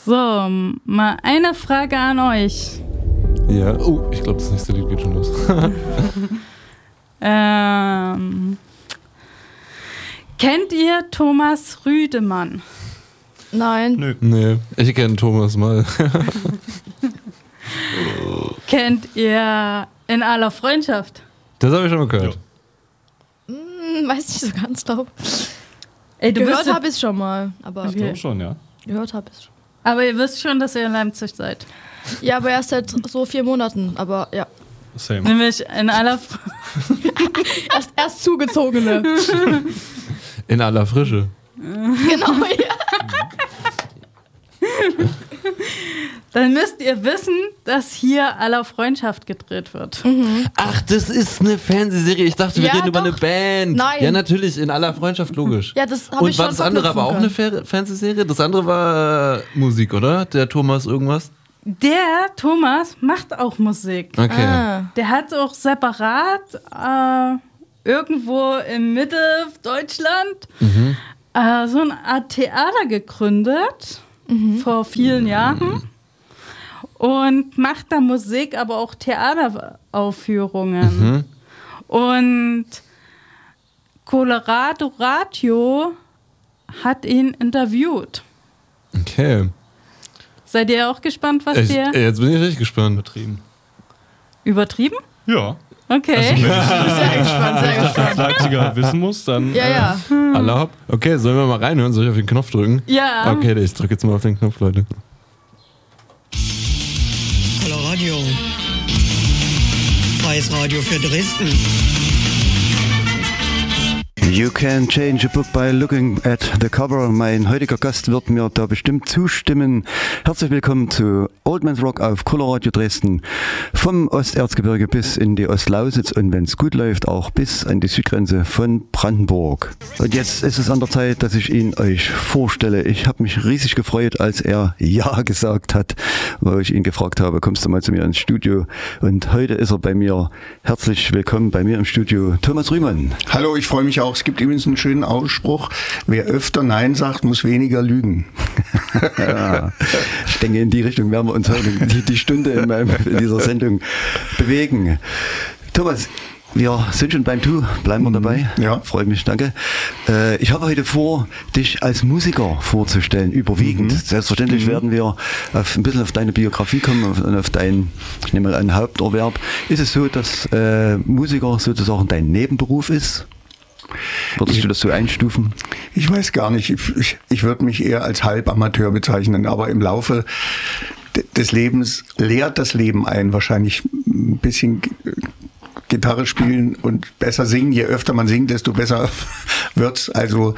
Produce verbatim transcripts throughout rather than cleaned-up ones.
So, mal eine Frage an euch. Ja, oh, ich glaube, das nächste Lied geht schon los. ähm, kennt ihr Thomas Rüdemann? Nein. Nö. Nee, ich kenne Thomas mal. Kennt ihr In aller Freundschaft? Das habe ich schon mal gehört. Hm, weiß nicht so ganz, glaube Ey, du Gehört bist- habe ich es schon mal. Aber Okay. Ich glaube schon, ja. Gehört habe ich es schon. Aber ihr wisst schon, dass ihr in Leipzig seid. Ja, aber erst seit so vier Monaten. Aber ja. Same. Nämlich in aller Fr- Erst, erst Zugezogene. In aller Frische. Genau, ja. Dann müsst ihr wissen, dass hier aller Freundschaft gedreht wird. Ach, das ist eine Fernsehserie. Ich dachte, wir Ja, reden über doch. eine Band. Nein. Ja, natürlich, in aller Freundschaft, logisch. Ja, das habe Und ich war schon das andere aber auch eine verknüpfen Fer Fernsehserie? Das andere war äh, Musik, oder? Der Thomas irgendwas? Der Thomas macht auch Musik. Okay. können. Ah. Der hat auch separat äh, irgendwo in Mitteldeutschland äh, so eine Art Theater gegründet vor vielen Jahren und macht da Musik, aber auch Theateraufführungen. Und Colorado Radio hat ihn interviewt. Okay. Seid ihr auch gespannt, was Ich, der... jetzt bin ich richtig gespannt. Übertrieben. Übertrieben? Ja. Okay. Also, wenn ich Sehr gespannt, sehr das gespannt. als Leipziger wissen muss, dann. Ja, ja. Alle ab. Okay, sollen wir mal reinhören? Soll ich auf den Knopf drücken? Ja. Okay, ich drücke jetzt mal auf den Knopf, Leute. Coloradio. Freies Radio für Dresden. You can change a book by looking at the cover. Mein heutiger Gast wird mir da bestimmt zustimmen. Herzlich willkommen zu Old Man's Rock auf Coloradio Dresden. Vom Osterzgebirge bis in die Ostlausitz und wenn es gut läuft, auch bis an die Südgrenze von Brandenburg. Und jetzt ist es an der Zeit, dass ich ihn euch vorstelle. Ich habe mich riesig gefreut, als er Ja gesagt hat, weil ich ihn gefragt habe, kommst du mal zu mir ins Studio? Und heute ist er bei mir. Herzlich willkommen bei mir im Studio, Thomas Rühmann. Hallo, ich freue mich auch. Es gibt übrigens einen schönen Ausspruch, wer öfter Nein sagt, muss weniger lügen. Ja, ich denke, in die Richtung werden wir uns heute die, die Stunde in, meinem, in dieser Sendung bewegen. Thomas, wir sind schon beim Du, bleiben wir dabei. Ja. Freue mich, danke. Äh, ich habe heute vor, dich als Musiker vorzustellen, überwiegend. Mhm. Selbstverständlich Mhm. werden wir auf, ein bisschen auf deine Biografie kommen auf, und auf dein, ich nehme mal ein Haupterwerb. Ist es so, dass äh, Musiker sozusagen dein Nebenberuf ist? Würdest du das so einstufen? Ich weiß gar nicht, ich, ich, ich würde mich eher als Halbamateur bezeichnen, aber im Laufe de- des Lebens lehrt das Leben ein, wahrscheinlich ein bisschen G- Gitarre spielen und besser singen. Je öfter man singt, desto besser wird's. Also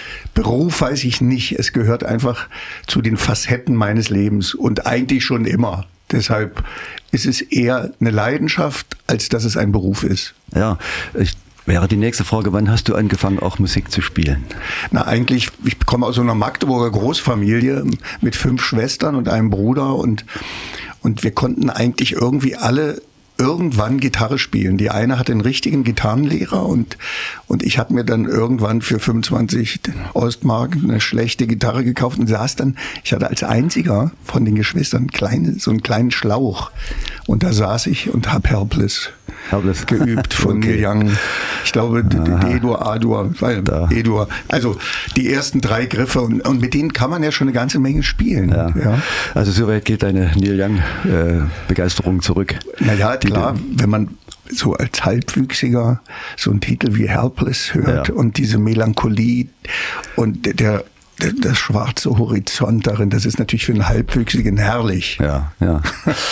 Beruf weiß ich nicht, es gehört einfach zu den Facetten meines Lebens und eigentlich schon immer. Deshalb ist es eher eine Leidenschaft, als dass es ein Beruf ist. Ja, ich wäre die nächste Frage, wann hast du angefangen, auch Musik zu spielen? Na, eigentlich, ich komme aus so einer Magdeburger Großfamilie mit fünf Schwestern und einem Bruder und, und wir konnten eigentlich irgendwie alle irgendwann Gitarre spielen. Die eine hatte einen richtigen Gitarrenlehrer und, und ich habe mir dann irgendwann für fünfundzwanzig Ostmark eine schlechte Gitarre gekauft und saß dann, ich hatte als einziger von den Geschwistern kleine, so einen kleinen Schlauch und da saß ich und habe Helpless, Helpless. geübt von Okay. Neil Young. Ich glaube, D-Dur, A-Dur, Da. E-Dur. Also die ersten drei Griffe und, und mit denen kann man ja schon eine ganze Menge spielen. Ja. Ja. Also soweit geht deine Neil Young äh, Begeisterung zurück. Naja, Die klar, du- wenn man so als Halbwüchsiger so einen Titel wie Helpless hört Ja. und diese Melancholie und der, der das schwarze Horizont darin, das ist natürlich für einen Halbwüchsigen herrlich. Ja, ja.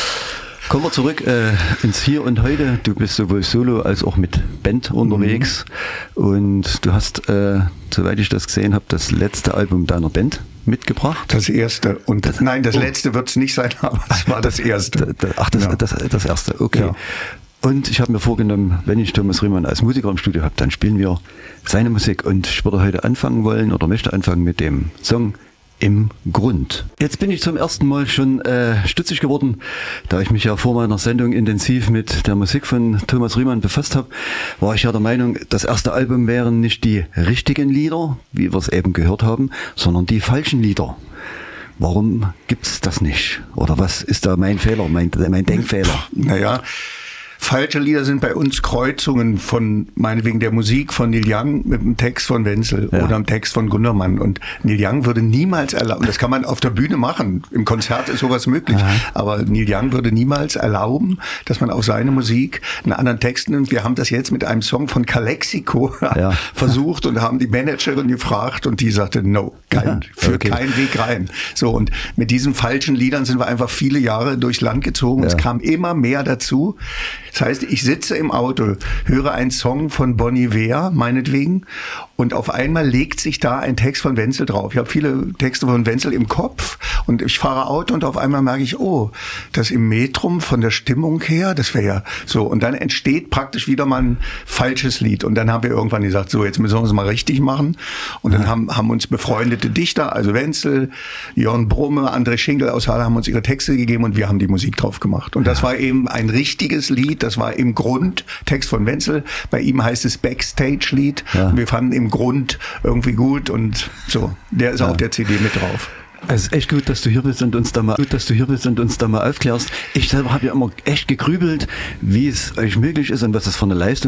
Kommen wir zurück äh, ins Hier und Heute. Du bist sowohl solo als auch mit Band unterwegs. Und du hast, äh, soweit ich das gesehen habe, das letzte Album deiner Band mitgebracht. Das erste und das, nein, das oh. letzte wird es nicht sein, aber es war das erste. Da- da- Ach, das, Ja. das, das erste, okay. Ja. Und ich habe mir vorgenommen, wenn ich Thomas Rühmann als Musiker im Studio habe, dann spielen wir seine Musik. Und ich würde heute anfangen wollen oder möchte anfangen mit dem Song Im Grund. Jetzt bin ich zum ersten Mal schon äh, stutzig geworden, da ich mich ja vor meiner Sendung intensiv mit der Musik von Thomas Rühmann befasst habe, war ich ja der Meinung, das erste Album wären nicht die richtigen Lieder, wie wir es eben gehört haben, sondern die falschen Lieder. Warum gibt es das nicht? Oder was ist da mein Fehler, mein, mein Denkfehler? Naja, falsche Lieder sind bei uns Kreuzungen von, meinetwegen, der Musik von Neil Young mit dem Text von Wenzel ja. oder dem Text von Gundermann. Und Neil Young würde niemals erlauben, das kann man auf der Bühne machen, im Konzert ist sowas möglich, Aha. aber Neil Young würde niemals erlauben, dass man auf seine Musik einen anderen Text nimmt. Wir haben das jetzt mit einem Song von Calexico ja. versucht und haben die Managerin gefragt und die sagte, no, kein, ja. führt okay. keinen Weg rein. So, und mit diesen falschen Liedern sind wir einfach viele Jahre durchs Land gezogen. Ja. Es kam immer mehr dazu. Das heißt, ich sitze im Auto, höre einen Song von Bon Iver, meinetwegen, und auf einmal legt sich da ein Text von Wenzel drauf. Ich habe viele Texte von Wenzel im Kopf und ich fahre Auto und auf einmal merke ich, oh, das im Metrum von der Stimmung her, das wäre ja so. Und dann entsteht praktisch wieder mal ein falsches Lied. Und dann haben wir irgendwann gesagt, so, jetzt müssen wir es mal richtig machen. Und dann haben, haben uns befreundete Dichter, also Wenzel, Jörn Brumme, André Schinkel aus Halle, haben uns ihre Texte gegeben und wir haben die Musik drauf gemacht. Und das war eben ein richtiges Lied, das war im Grund Text von Wenzel. Bei ihm heißt es Backstage-Lied. Ja. Wir fanden im Grund irgendwie gut und so. Der ist ja. auf der C D mit drauf. Es ist echt gut, dass du hier bist und uns da mal, gut, dass du hier bist und uns da mal aufklärst. Ich selber habe ja immer echt gegrübelt, wie es euch möglich ist und was das für eine Leistung